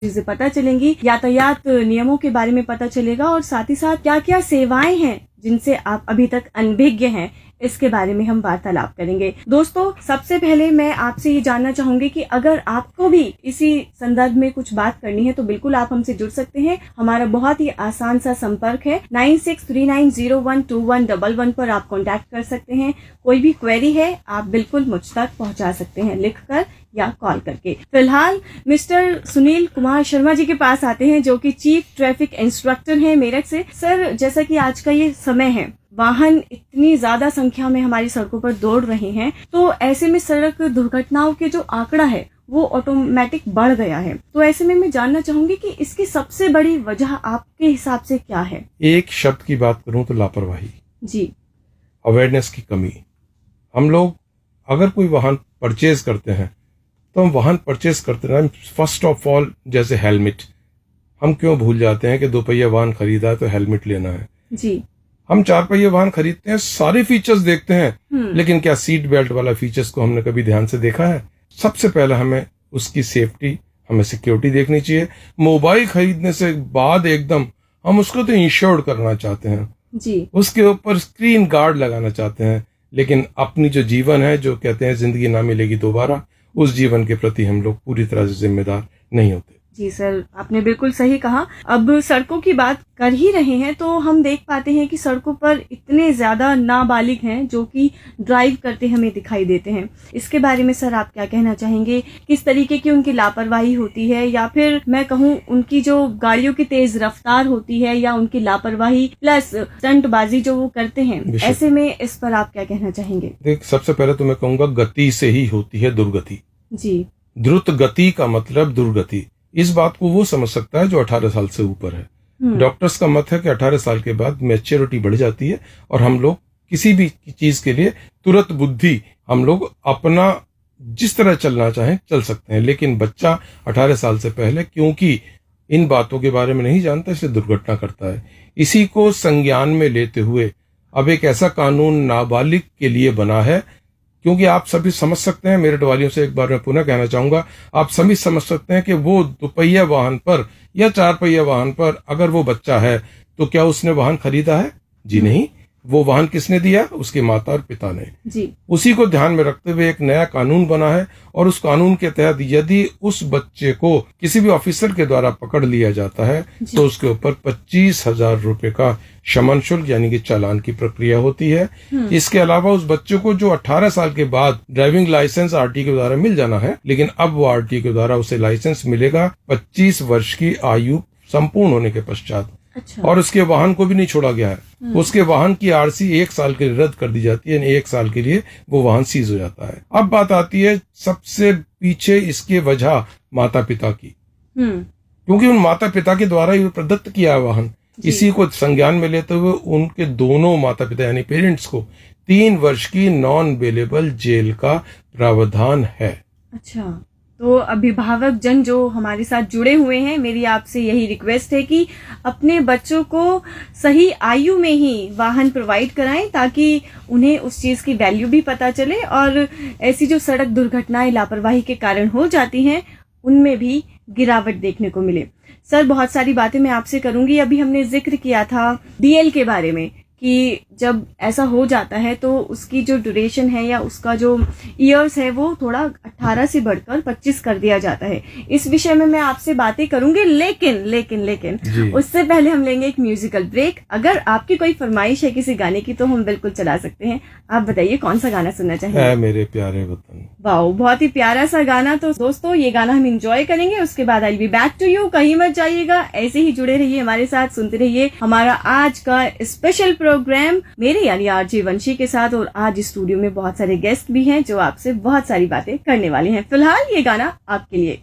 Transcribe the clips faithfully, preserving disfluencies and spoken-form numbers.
चीजें पता चलेंगी, यातायात नियमों के बारे में पता चलेगा और साथ ही साथ क्या क्या सेवाएं हैं जिनसे आप अभी तक अनभिज्ञ हैं, इसके बारे में हम वार्तालाप करेंगे। दोस्तों, सबसे पहले मैं आपसे ये जानना चाहूंगी कि अगर आपको भी इसी संदर्भ में कुछ बात करनी है तो बिल्कुल आप हमसे जुड़ सकते हैं। हमारा बहुत ही आसान सा संपर्क है nine six three nine zero one two one double one पर आप कांटेक्ट कर सकते हैं। कोई भी क्वेरी है आप बिल्कुल मुझ तक पहुंचा सकते हैं, लिखकर या कॉल करके। फिलहाल मिस्टर सुनील कुमार शर्मा जी के पास आते हैं, जो कि चीफ ट्रैफिक इंस्ट्रक्टर हैं मेरठ से। सर, जैसा कि आज का ये समय है, वाहन इतनी ज्यादा संख्या में हमारी सड़कों पर दौड़ रहे हैं, तो ऐसे में सड़क दुर्घटनाओं के जो आंकड़ा है वो ऑटोमेटिक बढ़ गया है। तो ऐसे में मैं जानना चाहूंगी कि इसकी सबसे बड़ी वजह आपके हिसाब से क्या है? एक शब्द की बात करूं तो लापरवाही जी, अवेयरनेस की कमी। हम लोग अगर कोई वाहन परचेज करते हैं तो हम वाहन परचेज करते हैं, फर्स्ट ऑफ ऑल जैसे हेलमेट, हम क्यों भूल जाते हैं कि दो पहिया वाहन खरीदा है तो हेलमेट लेना है जी। हम चार पहिया वाहन खरीदते हैं, सारे फीचर्स देखते हैं, लेकिन क्या सीट बेल्ट वाला फीचर्स को हमने कभी ध्यान से देखा है? सबसे पहले हमें उसकी सेफ्टी, हमें सिक्योरिटी देखनी चाहिए। मोबाइल खरीदने से बाद एकदम हम उसको तो इंश्योर्ड करना चाहते हैं जी, उसके ऊपर स्क्रीन गार्ड लगाना चाहते हैं, लेकिन अपनी जो जीवन है, जो कहते हैं जिंदगी ना मिलेगी दोबारा, उस जीवन के प्रति हम लोग पूरी तरह से जिम्मेदार नहीं होते। जी सर, आपने बिल्कुल सही कहा। अब सड़कों की बात कर ही रहे हैं तो हम देख पाते हैं कि सड़कों पर इतने ज्यादा नाबालिग हैं जो कि ड्राइव करते हमें दिखाई देते हैं। इसके बारे में सर आप क्या कहना चाहेंगे? किस तरीके की उनकी लापरवाही होती है, या फिर मैं कहूँ उनकी जो गाड़ियों की तेज रफ्तार होती है, या उनकी लापरवाही प्लस स्टंटबाजी जो वो करते हैं, ऐसे में इस पर आप क्या कहना चाहेंगे? देख, सबसे पहले तो मैं कहूंगा गति से ही होती है दुर्गति जी। द्रुत गति का मतलब दुर्गति। इस बात को वो समझ सकता है जो अठारह साल से ऊपर है। डॉक्टर्स का मत है कि अठारह साल के बाद मैच्योरिटी बढ़ जाती है और हम लोग किसी भी चीज के लिए तुरंत बुद्धि, हम लोग अपना जिस तरह चलना चाहें चल सकते हैं, लेकिन बच्चा अठारह साल से पहले क्योंकि इन बातों के बारे में नहीं जानता, इसलिए दुर्घटना करता है। इसी को संज्ञान में लेते हुए अब एक ऐसा कानून नाबालिग के लिए बना है, क्योंकि आप सभी समझ सकते हैं, मेरठ वालियों से एक बार मैं पुनः कहना चाहूंगा, आप सभी समझ सकते हैं कि वो दोपहिया वाहन पर या चार पहिया वाहन पर अगर वो बच्चा है तो क्या उसने वाहन खरीदा है? जी नहीं। वो वाहन किसने दिया? उसके माता और पिता ने जी। उसी को ध्यान में रखते हुए एक नया कानून बना है, और उस कानून के तहत यदि उस बच्चे को किसी भी ऑफिसर के द्वारा पकड़ लिया जाता है तो उसके ऊपर पच्चीस हजार रुपए का शमन शुल्क यानी कि चालान की प्रक्रिया होती है। इसके अलावा उस बच्चे को जो अठारह साल के बाद ड्राइविंग लाइसेंस आरटीओ के द्वारा मिल जाना है, लेकिन अब वो आरटीओ के द्वारा उसे लाइसेंस मिलेगा पच्चीस वर्ष की आयु संपूर्ण होने के पश्चात। अच्छा। और उसके वाहन को भी नहीं छोड़ा गया है, उसके वाहन की आरसी एक साल के लिए रद्द कर दी जाती है, यानी एक साल के लिए वो वाहन सीज हो जाता है। अब बात आती है सबसे पीछे इसके वजह माता पिता की, क्योंकि उन माता पिता के द्वारा ही प्रदत्त किया है वाहन। इसी को संज्ञान में लेते हुए उनके दोनों माता पिता यानी पेरेंट्स को तीन वर्ष की नॉन बेलेबल जेल का प्रावधान है। अच्छा, तो अभिभावक जन जो हमारे साथ जुड़े हुए हैं, मेरी आपसे यही रिक्वेस्ट है कि अपने बच्चों को सही आयु में ही वाहन प्रोवाइड कराएं, ताकि उन्हें उस चीज की वैल्यू भी पता चले और ऐसी जो सड़क दुर्घटनाएं लापरवाही के कारण हो जाती हैं उनमें भी गिरावट देखने को मिले। सर, बहुत सारी बातें मैं आपसे करूंगी। अभी हमने जिक्र किया था डीएल के बारे में कि जब ऐसा हो जाता है तो उसकी जो ड्यूरेशन है या उसका जो इयर्स है वो थोड़ा अठारह से बढ़कर पच्चीस कर दिया जाता है। इस विषय में मैं आपसे बातें करूंगी, लेकिन लेकिन लेकिन उससे पहले हम लेंगे एक म्यूजिकल ब्रेक। अगर आपकी कोई फरमाइश है किसी गाने की तो हम बिल्कुल चला सकते हैं। आप बताइए कौन सा गाना सुनना चाहिए? है मेरे प्यारे वतन। वाह, बहुत ही प्यारा सा गाना। तो दोस्तों, ये गाना हम एंजॉय करेंगे, उसके बाद आई बी बैक टू यू। कहीं मत जाइएगा, ऐसे ही जुड़े रहिए हमारे साथ, सुनते रहिए हमारा आज का स्पेशल प्रोग्राम मेरे यानी आरजे वंशी के साथ। और आज स्टूडियो में बहुत सारे गेस्ट भी हैं जो आपसे बहुत सारी बातें करने वाले हैं। फिलहाल ये गाना आपके लिए।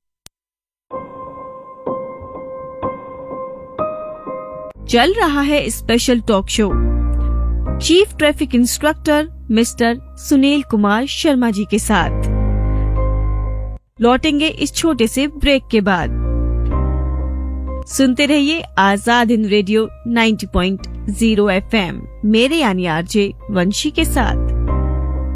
चल रहा है special talk show chief traffic instructor mister Sunil Kumar Sharma ji के साथ। लौटेंगे इस छोटे से ब्रेक के बाद। सुनते रहिए आजाद हिंद रेडियो नब्बे पॉइंट ज़ीरो एफ एम, मेरे यानी आरजे वंशी के साथ।